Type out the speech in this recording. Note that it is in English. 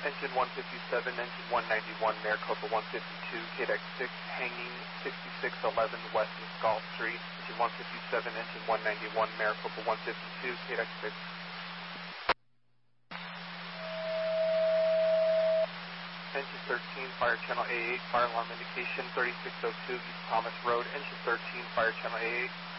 Engine 157, engine 191, Maricopa 152, KDEX 6, hanging 6611 West Mescal Street. Engine 157, engine 191, Maricopa 152, KDEX 6. Engine 13, fire channel A8, fire alarm indication 3602 East Thomas Road. Engine 13, fire channel A8.